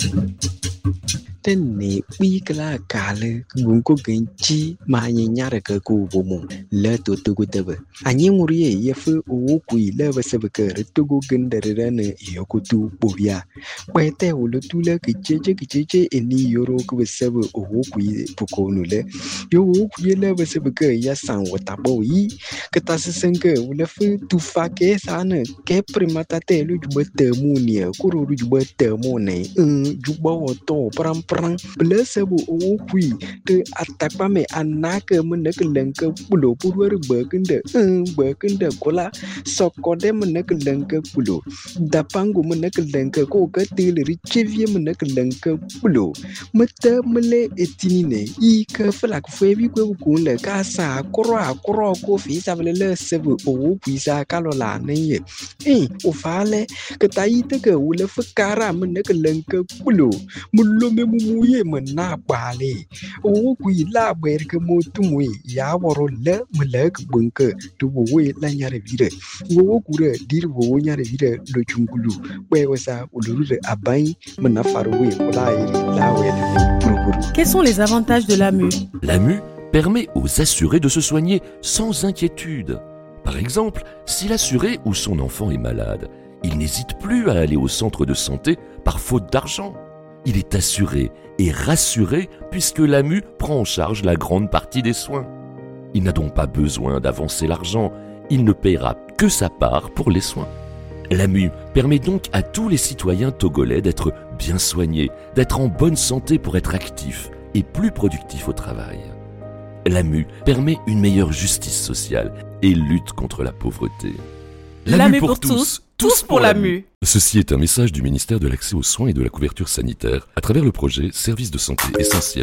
Tene bikla kale gunko genchi ma nyara ka ku bomo le to tugu tebe anyi nguriye yefu o ku ile basebe ka tugu gendere ne yokutu bobia kwete ulo tule kicheche eni yoro ku basebe o ku pukonu le yo ku ile basebe ka ya san wata boyi katasenke ule fu tufa ke sana ke primata te lu jubete munia kuro lu jubete mone jubo to pram Blessable o qui the atapame anaka munakanka pulo purwer burkenda kola sokode munakanka pulo dapangu munakanka koka til richevie munakanka pulo mata mele etinine I ka flak febi ko kunle kasa kro ko fi savele sebe o pisa kalola ne o fale kataite ka ule fakara munakanka pulo mulo muye mena bale o kui la berke motumwe ya woro le melek bunke to we la nyare vire wo kure dir wo nyare vire do chungulu we wasa ulure abai mena farwe la le. Quels sont les avantages de l'AMU? L'AMU permet aux assurés de se soigner sans inquiétude. Par exemple, si l'assuré ou son enfant est malade, il n'hésite plus à aller au centre de santé par faute d'argent. Il est assuré et rassuré puisque l'AMU prend en charge la grande partie des soins. Il n'a donc pas besoin d'avancer l'argent, il ne paiera que sa part pour les soins. L'AMU permet donc à tous les citoyens togolais d'être bien soignés, d'être en bonne santé pour être actifs et plus productifs au travail. L'AMU permet une meilleure justice sociale et lutte contre la pauvreté. L'AMU pour tous, tous pour l'AMU. Ceci est un message du ministère de l'Accès aux soins et de la couverture sanitaire à travers le projet Services de santé essentiels.